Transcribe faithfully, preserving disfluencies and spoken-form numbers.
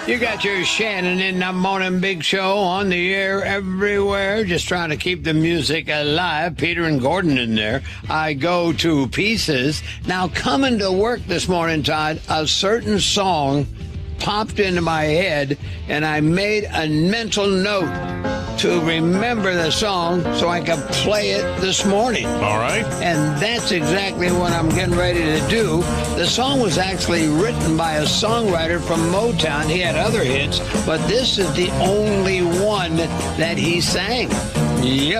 You got your Shannon in the Morning Big Show on the air everywhere, just trying to keep the music alive. Peter and Gordon in there. I go to pieces. Now, coming to work this morning, Todd, a certain song popped into my head, and I made a mental note to remember the song so I could play it this morning. All right. And that's exactly what I'm getting ready to do. The song was actually written by a songwriter from Motown. He had other hits, but this is the only one that he sang. Yep.